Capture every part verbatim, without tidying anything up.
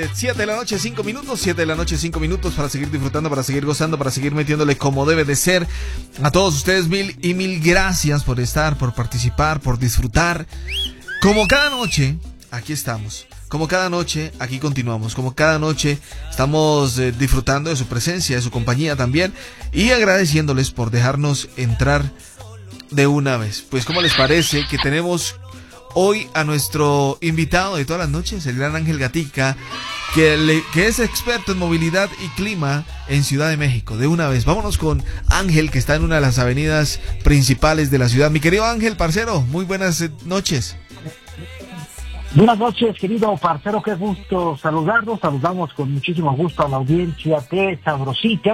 siete de la noche, cinco minutos, siete de la noche, cinco minutos para seguir disfrutando, para seguir gozando, para seguir metiéndole como debe de ser. A todos ustedes mil y mil gracias por estar, por participar, por disfrutar. Como cada noche, aquí estamos. Como cada noche, aquí continuamos. Como cada noche, estamos eh, disfrutando de su presencia, de su compañía también. Y agradeciéndoles por dejarnos entrar de una vez. Pues, ¿cómo les parece que tenemos hoy a nuestro invitado de todas las noches, el gran Ángel Gatica, que, le, que es experto en movilidad y clima en Ciudad de México? De una vez, vámonos con Ángel, que está en una de las avenidas principales de la ciudad. Mi querido Ángel, parcero, muy buenas noches. Buenas noches, querido parcero, qué gusto saludarlos. Saludamos con muchísimo gusto a la audiencia de Sabrosita,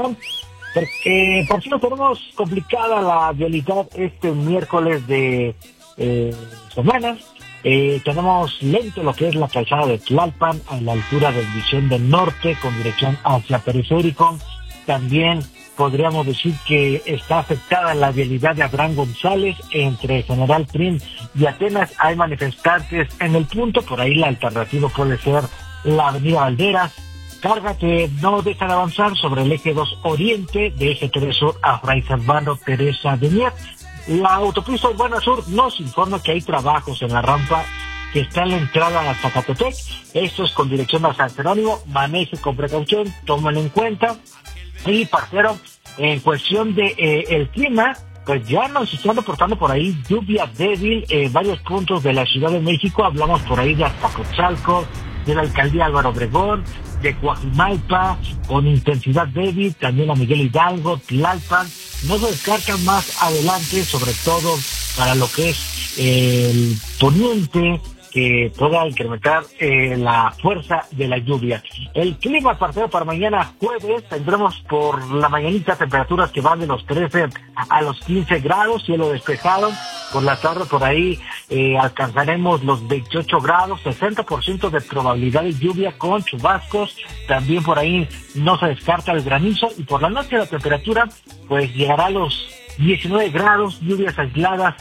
porque por si no tenemos complicada la vialidad este miércoles de eh, semana. Eh, tenemos lento lo que es la calzada de Tlalpan a la altura de División del Norte con dirección hacia Periférico. También podríamos decir que está afectada la vialidad de Abraham González entre General Prim y Atenas. Hay manifestantes en el punto, por ahí la alternativa puede ser la avenida Valderas. Carga que no deja de avanzar sobre el eje dos Oriente, de eje tres Sur a Fray Servando Teresa de Mier. La autopista Urbana Sur nos informa que hay trabajos en la rampa que está en la entrada a Zacatepec. Esto es con dirección a San Jerónimo. Maneje con precaución, tómenlo en cuenta. Y, parcero, en cuestión de eh, el clima, pues ya nos están reportando por ahí lluvia débil en varios puntos de la Ciudad de México. Hablamos por ahí de Azcapotzalco, de la alcaldía Álvaro Obregón, de Coajimalpa, con intensidad débil, también a Miguel Hidalgo, Tlalpan. No se descarta más adelante, sobre todo para lo que es eh, el poniente, que pueda incrementar eh, la fuerza de la lluvia. El clima, parcero, para mañana jueves tendremos por la mañanita temperaturas que van de los trece a los quince grados, cielo despejado. Por la tarde por ahí eh, alcanzaremos los veintiocho grados, sesenta por ciento de probabilidad de lluvia con chubascos. También por ahí no se descarta el granizo, y por la noche la temperatura pues llegará a los diecinueve grados, lluvias aisladas.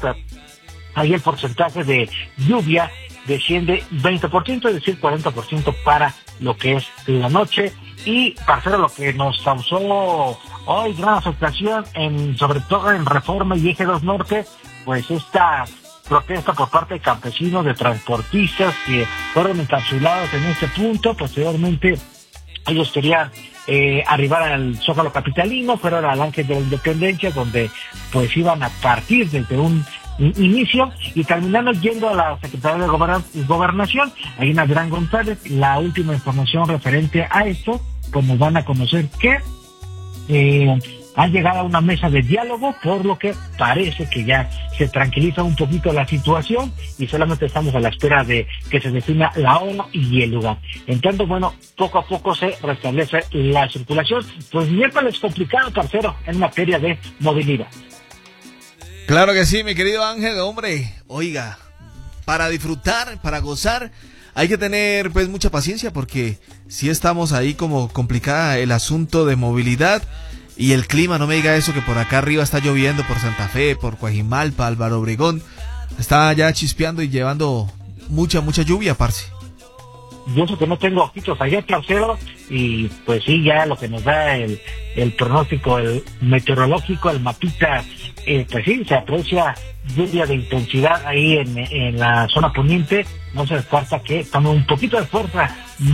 Ahí el porcentaje de lluvia desciende veinte por ciento, es decir, cuarenta por ciento para lo que es la noche. Y, parcero, lo que nos causó hoy gran afectación, en, sobre todo en Reforma y Eje dos Norte, pues esta protesta por parte de campesinos, de transportistas que fueron encapsulados en este punto. Posteriormente, ellos querían eh, arribar al Zócalo capitalino, fueron al Ángel de la Independencia, donde pues iban a partir desde un inicio y terminamos yendo a la Secretaría de Goberna- Gobernación, ahí en Abraham González. La última información referente a esto, pues nos van a conocer que eh, han llegado a una mesa de diálogo, por lo que parece que ya se tranquiliza un poquito la situación y solamente estamos a la espera de que se defina la hora y el lugar. Entonces, bueno, poco a poco se restablece la circulación. Pues miércoles complicado, parcero, en materia de movilidad. Claro que sí, mi querido Ángel, hombre, oiga, para disfrutar, para gozar, hay que tener pues mucha paciencia, porque si estamos ahí como complicada el asunto de movilidad y el clima. No me diga eso, que por acá arriba está lloviendo, por Santa Fe, por Coajimalpa, Álvaro Obregón, está ya chispeando y llevando mucha, mucha lluvia, parce. Yo sé que no tengo ojitos allá, tercero, y pues sí, ya lo que nos da el, el pronóstico el meteorológico, el mapita, eh, pues sí, se aprecia lluvia de intensidad ahí en, en la zona poniente. No se descarta que tome un poquito de fuerza